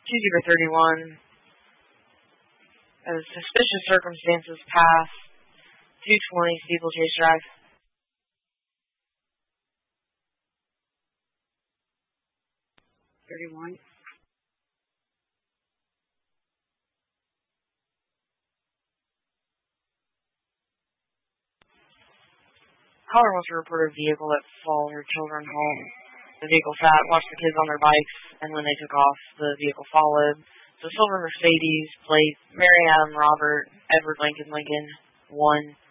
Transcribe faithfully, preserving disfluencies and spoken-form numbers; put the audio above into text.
two zero thirty-one. As suspicious circumstances pass, two twenty Steeplechase Drive. thirty-one. Caller wants to report a vehicle that followed her children home. The vehicle sat, watched the kids on their bikes, and when they took off, the vehicle followed. So silver Mercedes, plate Mary Adam Robert, Edward Lincoln Lincoln, one